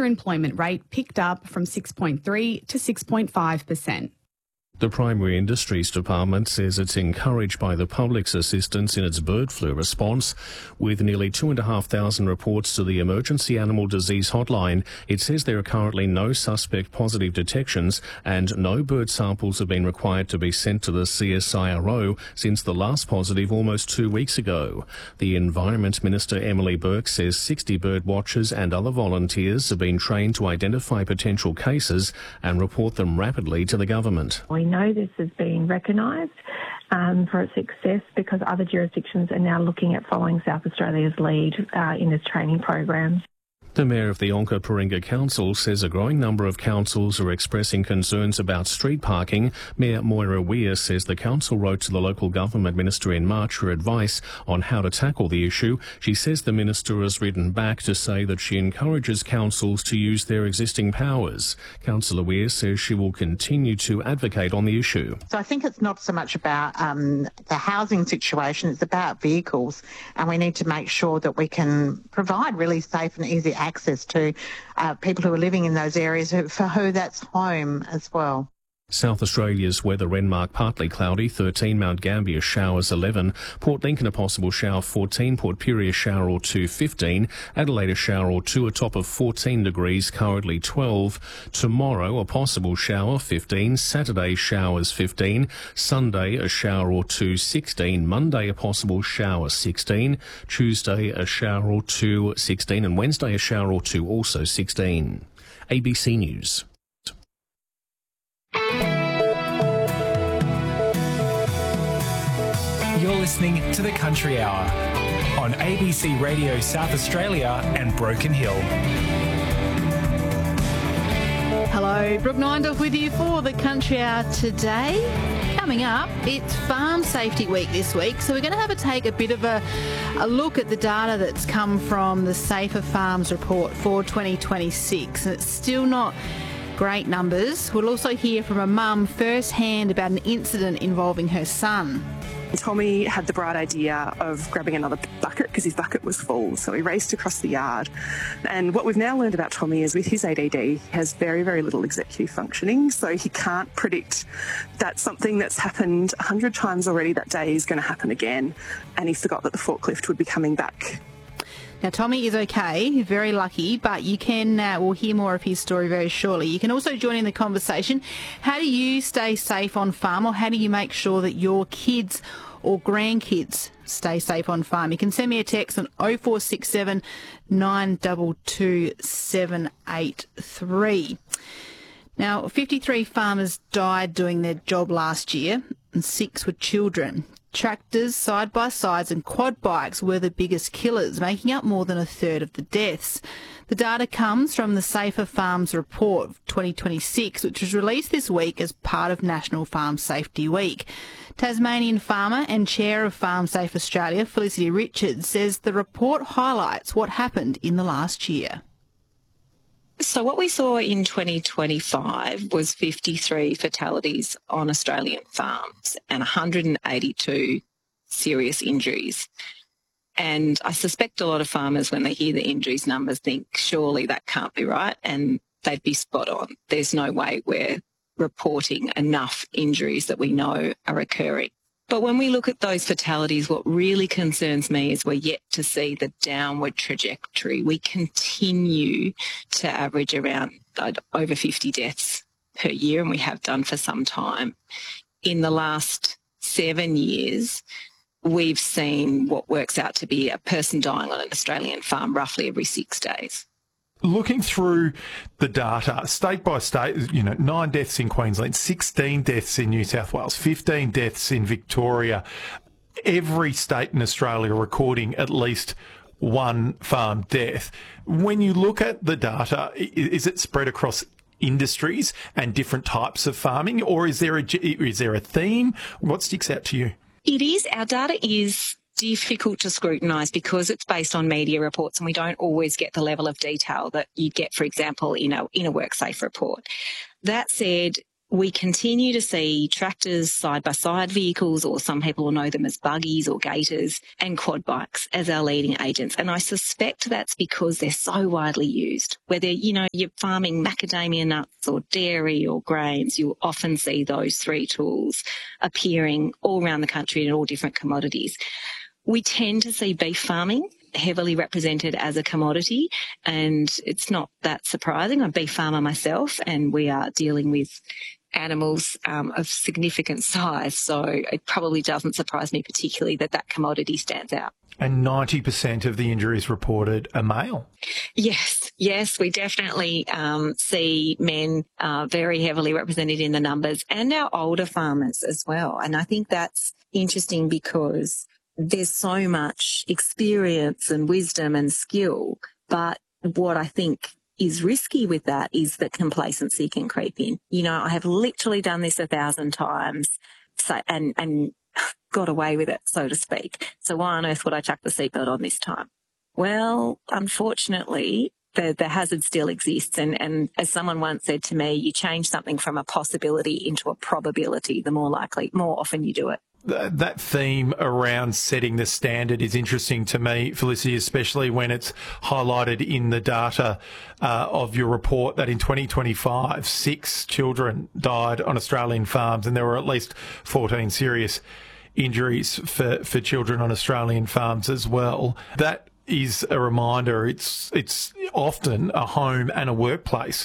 underemployment rate picked up from 6.3 to 6.5%. The Primary Industries Department says it's encouraged by the public's assistance in its bird flu response. With nearly 2,500 reports to the Emergency Animal Disease Hotline, it says there are currently no suspect positive detections and no bird samples have been required to be sent to the CSIRO since the last positive almost 2 weeks ago. The Environment Minister Emily Burke says 60 bird watchers and other volunteers have been trained to identify potential cases and report them rapidly to the government. We know this has been recognised for its success because other jurisdictions are now looking at following South Australia's lead in this training program. The Mayor of the Onka-Paringa Council says a growing number of councils are expressing concerns about street parking. Mayor Moira Weir says the council wrote to the local government minister in March for advice on how to tackle the issue. She says the minister has written back to say that she encourages councils to use their existing powers. Councillor Weir says she will continue to advocate on the issue. So I think it's not so much about the housing situation, it's about vehicles, and we need to make sure that we can provide really safe and easy access to people who are living in those areas for who that's home as well. South Australia's weather: Renmark partly cloudy, 13, Mount Gambier showers 11, Port Lincoln a possible shower 14, Port Pirie a shower or 2 15, Adelaide a shower or 2, a top of 14 degrees, currently 12. Tomorrow a possible shower 15, Saturday showers 15, Sunday a shower or 2 16, Monday a possible shower 16, Tuesday a shower or 2 16 and Wednesday a shower or 2 also 16. ABC News. You're listening to The Country Hour on ABC Radio South Australia and Broken Hill. Hello, Brooke Neindorf with you for The Country Hour today. Coming up, it's Farm Safety Week this week, so we're going to take a bit of a look at the data that's come from the Safer Farms report for 2026, and it's still not great numbers. We'll also hear from a mum firsthand about an incident involving her son. Tommy had the bright idea of grabbing another bucket because his bucket was full, so he raced across the yard. And what we've now learned about Tommy is with his ADD, he has very, very little executive functioning, so he can't predict that something that's happened 100 times already that day is going to happen again, and he forgot that the forklift would be coming back. Now, Tommy is okay, very lucky, but you can, we'll hear more of his story very shortly. You can also join in the conversation. How do you stay safe on farm, or how do you make sure that your kids or grandkids stay safe on farm? You can send me a text on 0467 922 783. Now, 53 farmers died doing their job last year, and 6 were children. Tractors, side-by-sides and quad bikes were the biggest killers, making up more than a third of the deaths. The data comes from the Safer Farms Report 2026, which was released this week as part of National Farm Safety Week. Tasmanian farmer and chair of Farm Safe Australia, Felicity Richards, says the report highlights what happened in the last year. So what we saw in 2025 was 53 fatalities on Australian farms and 182 serious injuries. And I suspect a lot of farmers, when they hear the injuries numbers, think, surely that can't be right, and they'd be spot on. There's no way we're reporting enough injuries that we know are occurring. But when we look at those fatalities, what really concerns me is we're yet to see the downward trajectory. We continue to average around over 50 deaths per year, and we have done for some time. In the last 7 years, we've seen what works out to be a person dying on an Australian farm roughly every 6 days. Looking through the data, state by state, 9 deaths in Queensland, 16 deaths in New South Wales, 15 deaths in Victoria. Every state in Australia recording at least one farm death. When you look at the data, is it spread across industries and different types of farming, or is there a theme? What sticks out to you? It is. Our data is difficult to scrutinise because it's based on media reports, and we don't always get the level of detail that you get, for example, in a WorkSafe report. That said, we continue to see tractors, side-by-side vehicles, or some people will know them as buggies or gators, and quad bikes as our leading agents. And I suspect that's because they're so widely used. Whether, you're farming macadamia nuts or dairy or grains, you'll often see those three tools appearing all around the country in all different commodities. We tend to see beef farming heavily represented as a commodity, and it's not that surprising. I'm a beef farmer myself, and we are dealing with animals of significant size, so it probably doesn't surprise me particularly that commodity stands out. And 90% of the injuries reported are male. Yes, we definitely see men very heavily represented in the numbers, and our older farmers as well. And I think that's interesting because there's so much experience and wisdom and skill, but what I think is risky with that is that complacency can creep in. I have literally done this 1,000 times and got away with it, so to speak. So why on earth would I chuck the seatbelt on this time? Well, unfortunately, the hazard still exists. And as someone once said to me, you change something from a possibility into a probability, the more often you do it. That theme around setting the standard is interesting to me, Felicity, especially when it's highlighted in the data of your report that in 2025, 6 children died on Australian farms, and there were at least 14 serious injuries for children on Australian farms as well. That is a reminder it's often a home and a workplace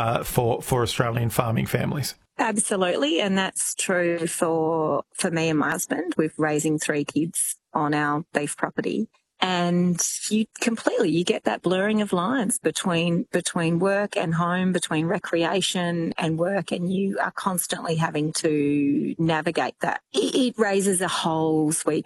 for Australian farming families. Absolutely, and that's true for me and my husband. We're raising 3 kids on our beef property, and you get that blurring of lines between work and home, between recreation and work, and you are constantly having to navigate that. It raises a whole suite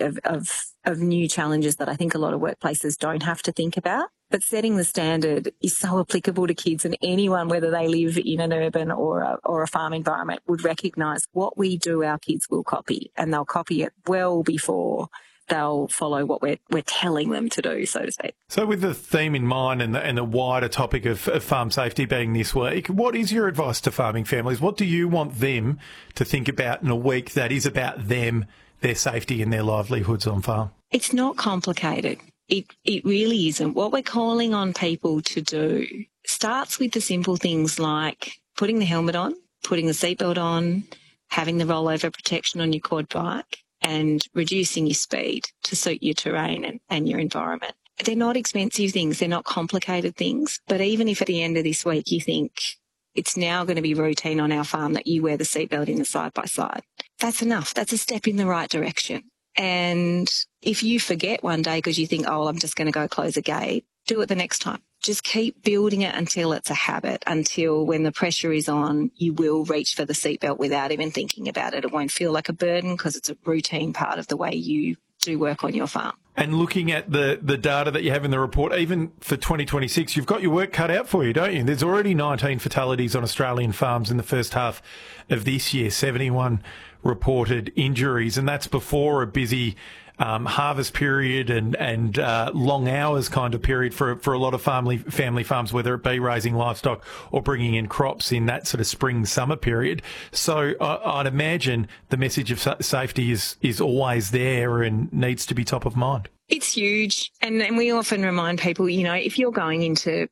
of new challenges that I think a lot of workplaces don't have to think about. But setting the standard is so applicable to kids, and anyone, whether they live in an urban or a farm environment, would recognise what we do, our kids will copy, and they'll copy it well before they'll follow what we're telling them to do, so to speak. So with the theme in mind and the wider topic of farm safety being this week, what is your advice to farming families? What do you want them to think about in a week that is about them, their safety and their livelihoods on farm? It's not complicated. It really isn't. What we're calling on people to do starts with the simple things like putting the helmet on, putting the seatbelt on, having the rollover protection on your quad bike, and reducing your speed to suit your terrain and your environment. They're not expensive things. They're not complicated things. But even if at the end of this week you think it's now going to be routine on our farm that you wear the seatbelt in the side-by-side, that's enough. That's a step in the right direction. And if you forget one day because you think, I'm just going to go close a gate, do it the next time. Just keep building it until it's a habit, until when the pressure is on, you will reach for the seatbelt without even thinking about it. It won't feel like a burden because it's a routine part of the way you do work on your farm. And looking at the data that you have in the report, even for 2026, you've got your work cut out for you, don't you? There's already 19 fatalities on Australian farms in the first half of this year, 71 reported injuries, and that's before a busy harvest period and long hours kind of period for a lot of family farms, whether it be raising livestock or bringing in crops in that sort of spring-summer period. So I'd imagine the message of safety is always there and needs to be top of mind. It's huge. And we often remind people, if you're going into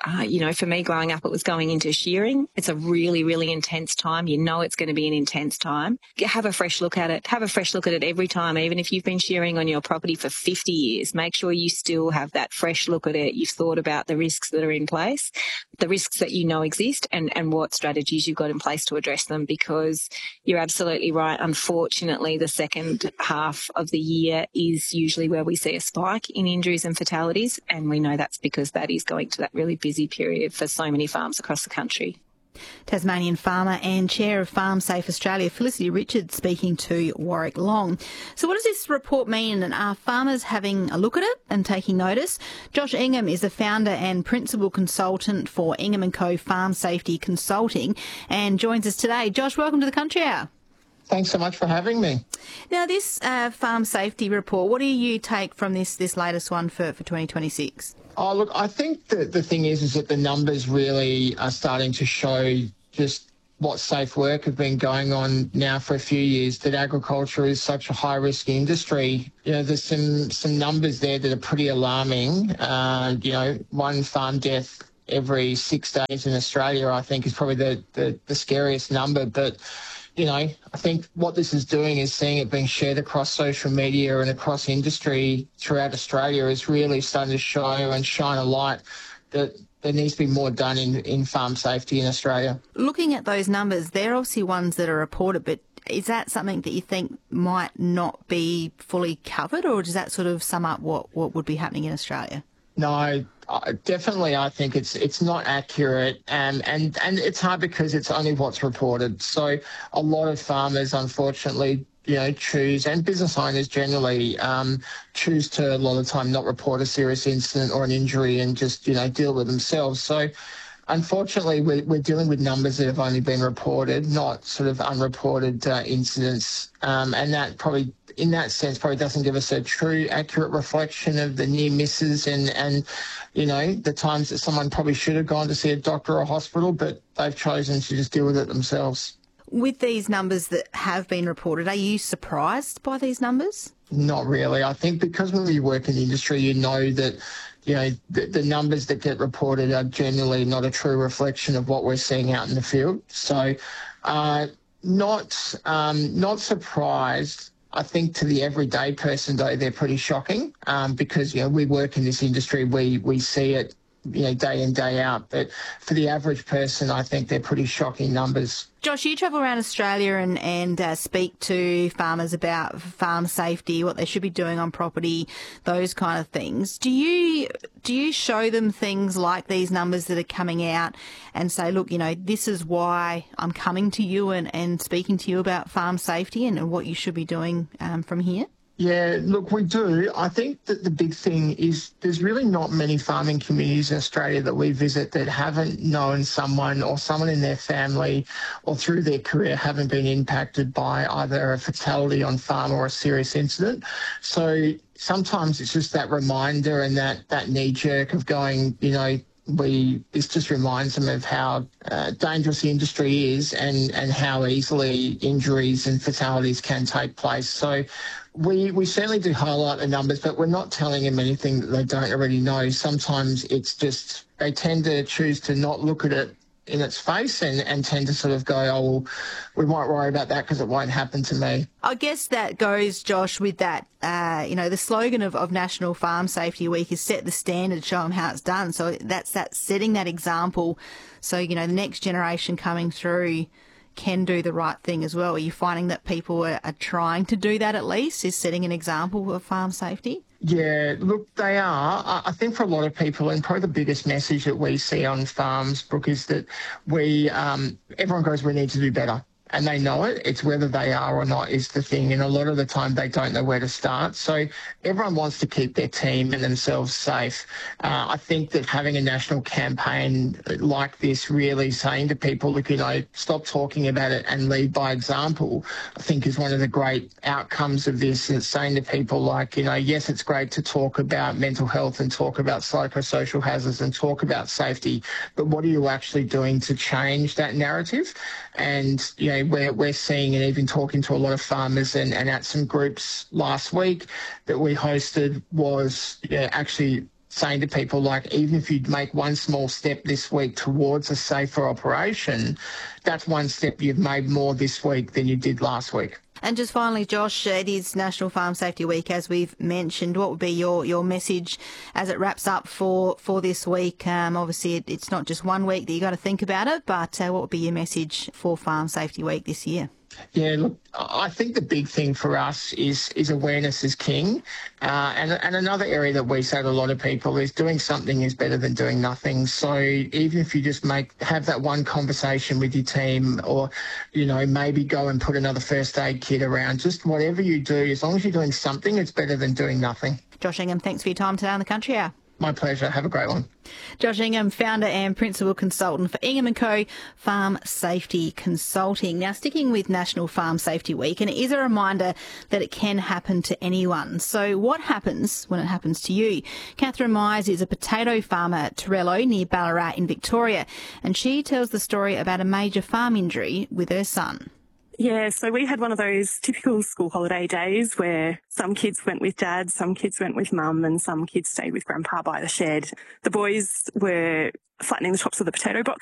for me growing up, it was going into shearing. It's a really, really intense time. It's going to be an intense time. Have a fresh look at it. Have a fresh look at it every time, even if you've been shearing on your property for 50 years. Make sure you still have that fresh look at it. You've thought about the risks that are in place, the risks that exist, and what strategies you've got in place to address them, because you're absolutely right. Unfortunately, the second half of the year is usually where we see a spike in injuries and fatalities, and we know that's because that is going to that really busy period for so many farms across the country. Tasmanian farmer and chair of Farm Safe Australia, Felicity Richards, speaking to Warwick Long. So what does this report mean, and are farmers having a look at it and taking notice? Josh Ingham is the founder and principal consultant for Ingham & Co Farm Safety Consulting and joins us today. Josh, welcome to the Country Hour. Thanks so much for having me. Now, this farm safety report, what do you take from this latest one for 2026? Oh, look, I think the thing is that the numbers really are starting to show just what Safe Work have been going on now for a few years, that agriculture is such a high-risk industry. There's some numbers there that are pretty alarming. One farm death every 6 days in Australia, I think, is probably the scariest number. But, I think what this is doing is seeing it being shared across social media and across industry throughout Australia is really starting to show and shine a light that there needs to be more done in farm safety in Australia. Looking at those numbers, they're obviously ones that are reported, but is that something that you think might not be fully covered, or does that sort of sum up what would be happening in Australia? No, definitely I think it's not accurate, and it's hard because it's only what's reported. So a lot of farmers, unfortunately, choose, and business owners generally choose to a lot of the time not report a serious incident or an injury and just, deal with themselves. So unfortunately, we're dealing with numbers that have only been reported, not sort of unreported incidents. And that probably, in that sense, probably doesn't give us a true, accurate reflection of the near misses and the times that someone probably should have gone to see a doctor or a hospital, but they've chosen to just deal with it themselves. With these numbers that have been reported, are you surprised by these numbers? Not really. I think because when you work in the industry, you know that the numbers that get reported are generally not a true reflection of what we're seeing out in the field. So not surprised. I think to the everyday person, though, they're pretty shocking because, we work in this industry, we see it, day in, day out. But for the average person, I think they're pretty shocking numbers. Josh, you travel around Australia and speak to farmers about farm safety, what they should be doing on property, those kind of things. Do you show them things like these numbers that are coming out and say, look, this is why I'm coming to you and speaking to you about farm safety and what you should be doing from here? Yeah, look, we do. I think that the big thing is there's really not many farming communities in Australia that we visit that haven't known someone or someone in their family or through their career haven't been impacted by either a fatality on farm or a serious incident. So sometimes it's just that reminder and that knee jerk of going, this just reminds them of how dangerous the industry is and how easily injuries and fatalities can take place. So we certainly do highlight the numbers, but we're not telling them anything that they don't already know. Sometimes it's just they tend to choose to not look at it in its face and tend to sort of go, oh, well, we won't worry about that because it won't happen to me. I guess that goes, Josh, with that, the slogan of National Farm Safety Week is set the standard, show them how it's done. So that's that setting that example. So, the next generation coming through can do the right thing as well. Are you finding that people are trying to do that at least, is setting an example of farm safety? Yeah, look, they are. I think for a lot of people, and probably the biggest message that we see on farms, Brooke, is that everyone goes, we need to do better. And they know it. It's whether they are or not is the thing. And a lot of the time they don't know where to start. So everyone wants to keep their team and themselves safe. I think that having a national campaign like this, really saying to people, look, stop talking about it and lead by example, I think is one of the great outcomes of this. And it's saying to people like, yes, it's great to talk about mental health and talk about psychosocial hazards and talk about safety, but what are you actually doing to change that narrative? And, we're seeing and even talking to a lot of farmers and at some groups last week that we hosted was actually saying to people, like, even if you make one small step this week towards a safer operation, that's one step you've made more this week than you did last week. And just finally, Josh, it is National Farm Safety Week, as we've mentioned. What would be your message as it wraps up for this week? Obviously, it's not just 1 week that you got to think about it, but what would be your message for Farm Safety Week this year? Yeah, look, I think the big thing for us is awareness is king. And another area that we say to a lot of people is doing something is better than doing nothing. So even if you just have that one conversation with your team or, maybe go and put another first aid kit around, just whatever you do, as long as you're doing something, it's better than doing nothing. Josh Ingham, thanks for your time today on The Country Hour. My pleasure. Have a great one. Josh Ingham, founder and principal consultant for Ingham & Co. Farm Safety Consulting. Now, sticking with National Farm Safety Week, and it is a reminder that it can happen to anyone. So what happens when it happens to you? Catherine Myers is a potato farmer at Torello near Ballarat in Victoria, and she tells the story about a major farm injury with her son. Yeah, so we had one of those typical school holiday days where some kids went with dad, some kids went with mum, and some kids stayed with grandpa by the shed. The boys were flattening the tops of the potato boxes